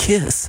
Kiss.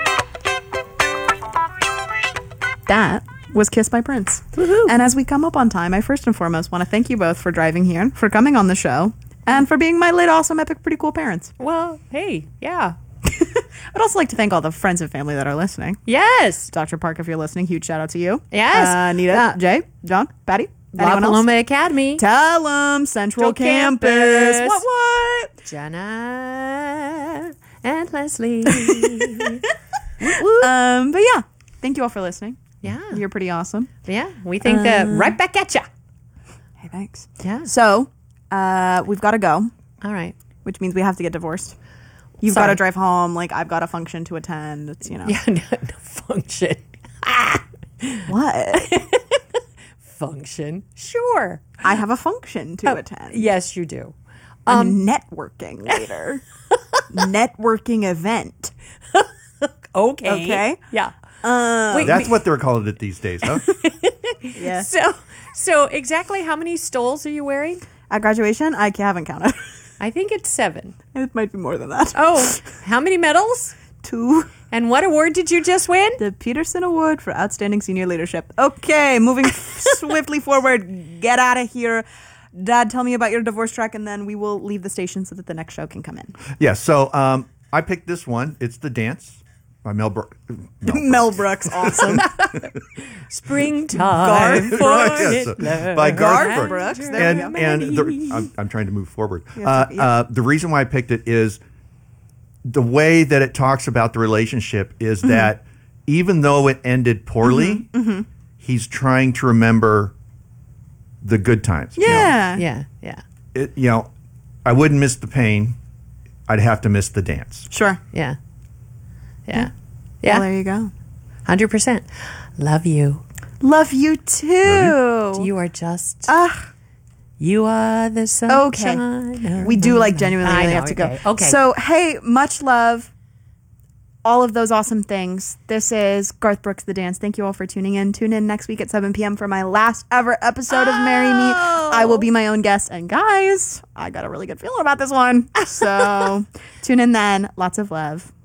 That was Kiss by Prince. Woohoo. And as we come up on time, I first and foremost want to thank you both for driving here, for coming on the show, and for being my late awesome, epic, pretty cool parents. Well, hey, yeah. I'd also like to thank all the friends and family that are listening. Yes. Dr. Park, if you're listening, huge shout out to you. Yes. Nita, Jay, John, Patty, La anyone else? Paloma Academy. Tell them Central Campus. Campus. What? Jenna and Leslie. But yeah, thank you all for listening. Yeah. You're pretty awesome. Yeah. We think that right back at ya. Hey, thanks. Yeah. So, we've got to go, All right. which means we have to get divorced. You've got to drive home. Like, I've got a function to attend. It's, you know. Yeah. No function. What? Function. Sure. I have a function to attend. Yes, you do. I'm networking later. Networking event. Okay. Okay. Yeah. That's what they're calling it these days, huh? Yeah. So exactly how many stoles are you wearing? At graduation, I haven't counted. I think it's 7. It might be more than that. Oh, how many medals? 2. And what award did you just win? The Peterson Award for Outstanding Senior Leadership. Okay, moving swiftly forward. Get out of here. Dad, tell me about your divorce track, and then we will leave the station so that the next show can come in. Yeah, so I picked this one. It's The Dance by Mel Brooks. Mel Brooks, awesome. Springtime. Garth Right, yes, by Garth Garth Brooks. Brooks. There we go. I'm trying to move forward. Yes, The reason why I picked it is the way that it talks about the relationship is that even though it ended poorly, he's trying to remember the good times. Yeah. Yeah, yeah, I wouldn't miss the pain. I'd have to miss the dance. Sure. yeah. Yeah. Well, Yeah. there you go. 100%. Love you. Love you too. You are just... you are the Okay. sunshine. We do genuinely I really know, have to go. okay. So, hey, much love. All of those awesome things. This is Garth Brooks The Dance. Thank you all for tuning in. Tune in next week at 7 p.m. for my last ever episode of Marry Me. I will be my own guest. And guys, I got a really good feeling about this one. So tune in then. Lots of love.